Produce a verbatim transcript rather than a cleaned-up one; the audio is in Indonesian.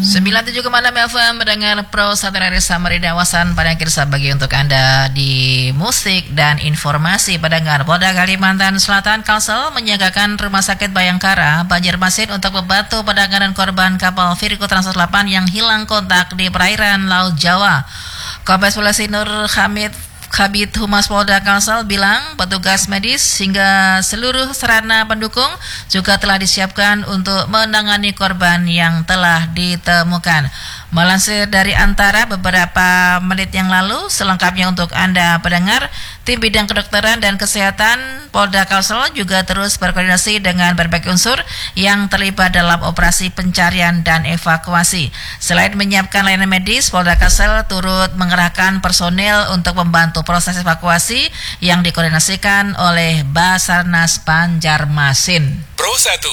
sembilan puluh tujuh koma enam F M mendengar Pro satu dari Samarinda Wasan pada akhir bagi untuk Anda di musik dan informasi pendengar. Polda Kalimantan Selatan Kalsel menyiagakan Rumah Sakit Bayangkara Banjarmasin untuk membantu penanganan korban kapal Virgo Trans delapan yang hilang kontak di perairan Laut Jawa. Kombes Polisi Nur Hamid Kabid Humas Polda Kalsel bilang petugas medis hingga seluruh sarana pendukung juga telah disiapkan untuk menangani korban yang telah ditemukan. Melansir dari Antara beberapa menit yang lalu, selengkapnya untuk Anda pendengar, tim bidang kedokteran dan kesehatan Polda Kalsel juga terus berkoordinasi dengan berbagai unsur yang terlibat dalam operasi pencarian dan evakuasi. Selain menyiapkan layanan medis, Polda Kalsel turut mengerahkan personel untuk membantu proses evakuasi yang dikoordinasikan oleh Basarnas Banjarmasin. Pro satu